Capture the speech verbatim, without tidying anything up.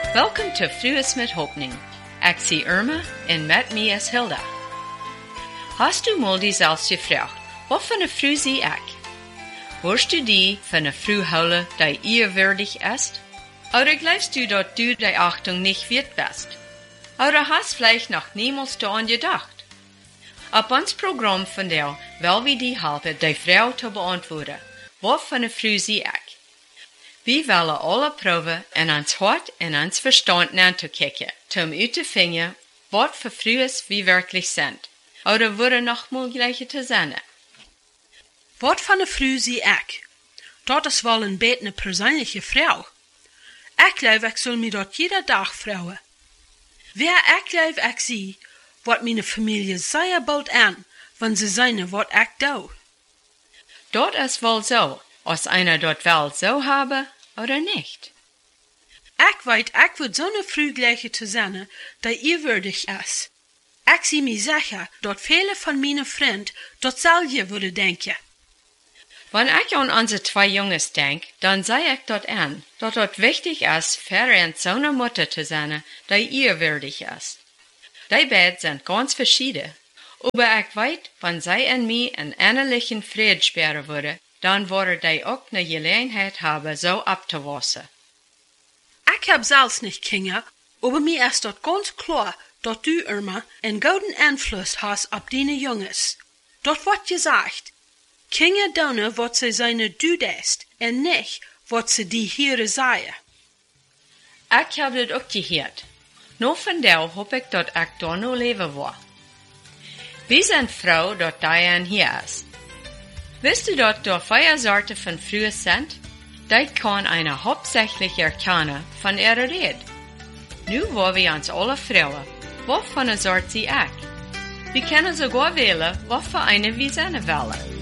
Welkom to Frues met Hopning. Ik zie Irma en met mij is Hilda. Hast du mal die zelfs gevraagd, wat voor een vrouw zie ik? Hoorst du die van een vrouw houden die eerwürdig ist? Oder glaubst du, dat du die Achtung nicht wert bist? Oder hast vielleicht noch niemals daran gedacht? Op ons Programm vandaag wil we die helpen die vrouw te beantwoorden. Wat voor een vrouw zie ik? We willen alle proeven en ons hart en ons verstand aan te kijken, om uit te vinden wat voor vrouwen we werkelijk zijn. Oder worden nog mal gleiche te zijn. Wat van een vrouw zie ik? Dat is wel een beetje een persoonlijke vrouw. Ik geloof, ik zal me dat jeder dag vrouwen. Wer ik geloof, ik zie, wat mijn familie zeer bald aan, wanneer ze zien wat ik doe. Dat is wel zo, als einer dat wel zo hebben, oder nicht. Ik weet, ik word zo'n vrouw gleiche te zijn, die eerwürdig is. Ik zie me zeggen, dat vele van mijn vrienden dat zelfde willen denken. Wanneer ik aan onze twee jongens denk, dan zie ik dat aan, dat het wichtig is voor een zo'n moeder te zijn, die eerwürdig is. Die beiden zijn ganz verschieden. Aber ik weet, wanneer zij en mij een innerlijke vrede speren worden, dan worden die ook een gelegenheid hebben zo op te wassen. Ik heb zelfs niet kinderen, aber mir is dat ganz klar, dat du, Irma, een gouden invloed hast op die jongens. Dat wordt gezegd. Kinderen doen wat ze zijn doodest, en niet wat ze die hier zeggen. Ik heb dit ook gehoord. Nou vandaag hoop ik dat ik daar nog leven wil. Wie zijn vrouw dat Diane hier is? Wist du dat er vier soorten van vrouwen zijn? Die kan eine hauptsächlich erkennen von ihrer Rede. Nu wollen wir uns alle fragen, wat voor een soort zie ik? Wir können sogar wählen, wat voor eine wir zijn willen.